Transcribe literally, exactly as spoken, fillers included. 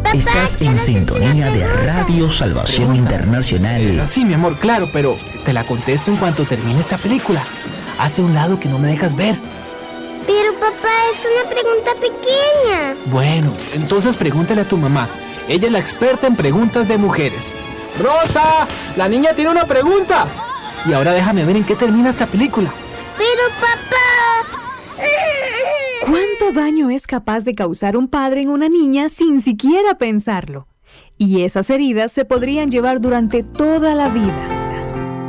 Papá, Estás en sintonía de Radio Salvación Internacional. Sí, mi amor, claro, pero te la contesto en cuanto termine esta película. Hazte a un lado que no me dejas ver. Pero papá, es una pregunta pequeña. Bueno, entonces pregúntale a tu mamá. Ella es la experta en preguntas de mujeres. ¡Rosa! ¡La niña tiene una pregunta! Y ahora déjame ver en qué termina esta película. Pero papá... ¿Cuánto daño es capaz de causar un padre en una niña sin siquiera pensarlo? Y esas heridas se podrían llevar durante toda la vida.